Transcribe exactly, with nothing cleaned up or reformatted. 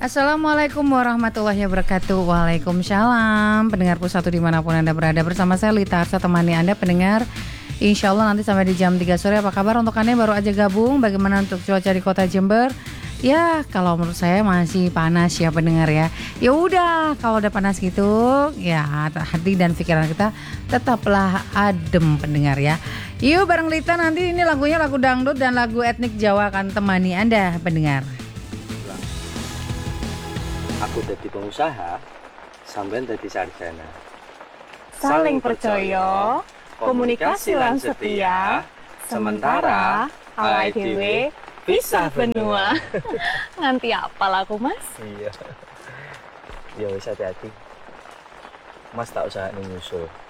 Assalamualaikum warahmatullahi wabarakatuh. Waalaikumsalam. Pendengar Pusatu dimanapun Anda berada, bersama saya Lita Arsa, temani Anda pendengar. Insya Allah nanti sampai di jam tiga sore. Apa kabar untuk Anda yang baru aja gabung? Bagaimana untuk cuaca di kota Jember? Ya, kalau menurut saya masih panas ya pendengar ya. Ya udah, kalau udah panas gitu, ya hati dan pikiran kita tetaplah adem pendengar ya. Yuk bareng Lita, nanti ini lagunya lagu dangdut dan lagu etnik Jawa akan temani Anda pendengar. Aku jadi pengusaha, sampean jadi sarjana. Saling percaya, komunikasi lan setia, sementara awake dhewe pisah benua. Nganti apal aku, Mas? Iya. Ya wis hati-hati. Mas tak usah nyusul.